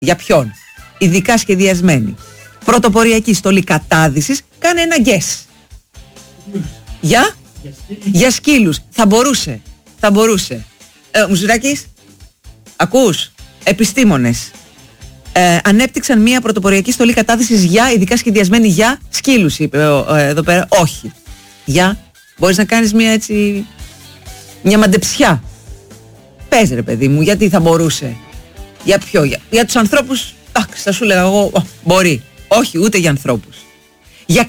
Για ποιον? Ειδικά σχεδιασμένη πρωτοποριακή στολή κατάδυσης. Κάνε ένα guess. Για σκύλους. Θα μπορούσε. Μουζουράκης, ακούς? Επιστήμονες ανέπτυξαν μια πρωτοποριακή στολή κατάδυσης ειδικά σχεδιασμένη για σκύλους, είπε εδώ πέρα. Όχι. Μπορείς να κάνεις μια μαντεψιά. Πες ρε παιδί μου, γιατί θα μπορούσε? Για ποιο? Για τους ανθρώπους, θα σου λέγα εγώ, μπορεί. Όχι, ούτε για ανθρώπους. Για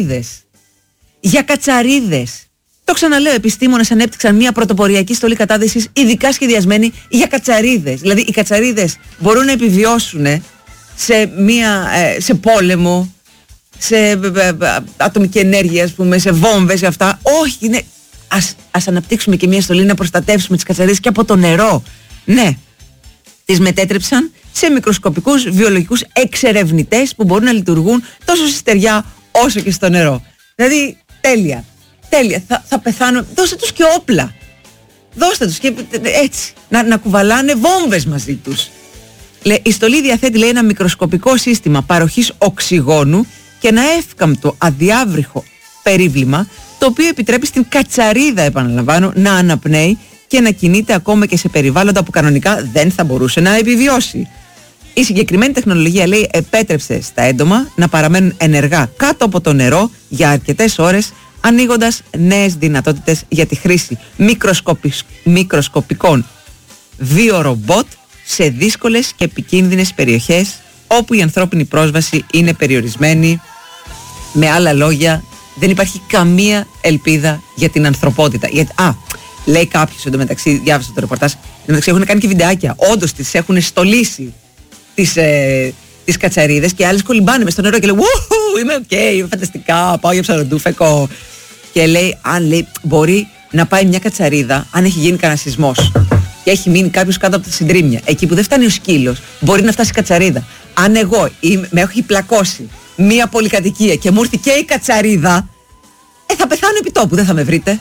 κατσαρίδες. Το ξαναλέω, επιστήμονες ανέπτυξαν μια πρωτοποριακή στολή κατάδυσης ειδικά σχεδιασμένη για κατσαρίδες. Δηλαδή οι κατσαρίδες μπορούν να επιβιώσουν σε πόλεμο, σε ατομική ενέργεια, ας πούμε, σε βόμβες, σε αυτά. Όχι, ας αναπτύξουμε και μια στολή να προστατεύσουμε τις κατσαρίδες και από το νερό. Ναι, τις μετέτρεψαν σε μικροσκοπικούς βιολογικούς εξερευνητές που μπορούν να λειτουργούν τόσο στη στεριά όσο και στο νερό. Δηλαδή, τέλεια. Θα πεθάνω. Δώστε τους και όπλα. Δώστε τους και έτσι. Να κουβαλάνε βόμβες μαζί τους. Η στολή διαθέτει, λέει, ένα μικροσκοπικό σύστημα παροχής οξυγόνου και ένα εύκαμπτο αδιάβρυχο περίβλημα, το οποίο επιτρέπει στην κατσαρίδα, επαναλαμβάνω, να αναπνέει και να κινείται ακόμα και σε περιβάλλοντα που κανονικά δεν θα μπορούσε να επιβιώσει. Η συγκεκριμένη τεχνολογία, λέει, επέτρεψε στα έντομα να παραμένουν ενεργά κάτω από το νερό για αρκετές ώρες, ανοίγοντας νέες δυνατότητες για τη χρήση μικροσκοπικών βιορομπότ σε δύσκολες και επικίνδυνες περιοχές όπου η ανθρώπινη πρόσβαση είναι περιορισμένη. Με άλλα λόγια, δεν υπάρχει καμία ελπίδα για την ανθρωπότητα. Λέει κάποιος εντωμεταξύ, διάβασα το ρεπορτάζ, εντωμεταξύ έχουν κάνει και βιντεάκια. Όντως τις έχουν στολίσει τις κατσαρίδες και άλλες κολυμπάνε μες στο νερό και λέει είμαι είμαι φανταστικά, πάω για ψαροντούφεκο. Και λέει, μπορεί να πάει μια κατσαρίδα, αν έχει γίνει κανένα σεισμός και έχει μείνει κάποιος κάτω από τα συντρίμμια, εκεί που δεν φτάνει ο σκύλος, μπορεί να φτάσει η κατσαρίδα. Αν εγώ με έχει πλακώσει μια πολυκατοικία και μου έρθει και η κατσαρίδα, θα πεθάνω επί τόπου, δεν θα με βρείτε.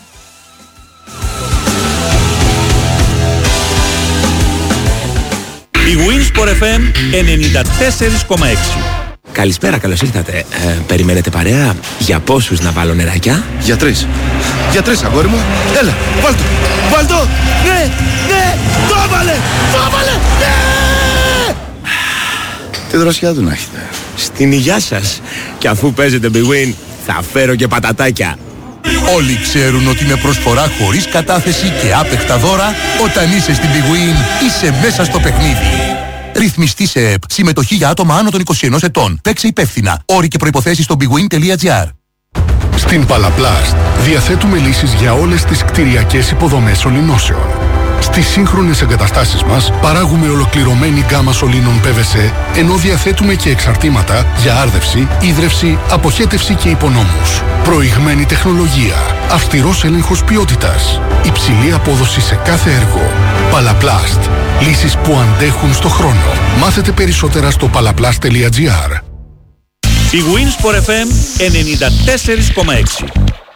Η Winsport FM 94,6. Καλησπέρα, καλώς ήρθατε. Περιμένετε παρέα? Για πόσους να βάλω νεράκια? Για τρεις, αγόρι μου. Έλα, βάλ' το. Ναι, το έβαλε, ναι. Τι δροσιά του να έχετε. Στην υγειά σας. Και αφού παίζετε Big Win, θα φέρω και πατατάκια. Όλοι ξέρουν ότι με προσφορά χωρίς κατάθεση και άπεχτα δώρα, όταν είσαι στην Big Win, είσαι μέσα στο παιχνίδι. Ρυθμιστή σε ΕΠ. Συμμετοχή για άτομα άνω των 21 ετών. Παίξε υπεύθυνα. Όροι και προϋποθέσεις στο bigwin.gr. Στην Παλαπλάστ διαθέτουμε λύσεις για όλες τις κτηριακές υποδομές σωληνώσεων. Στις σύγχρονες εγκαταστάσεις μας παράγουμε ολοκληρωμένη γκάμα σωλήνων PVC, ενώ διαθέτουμε και εξαρτήματα για άρδευση, ίδρυυση, αποχέτευση και υπονόμους. Προηγμένη τεχνολογία, αυστηρός έλεγχος ποιότητας, υψηλή απόδοση σε κάθε έργο. Παλαπλάστ. Λύσεις που αντέχουν στο χρόνο. Μάθετε περισσότερα στο palaplast.gr. Η Winsport FM 94,6.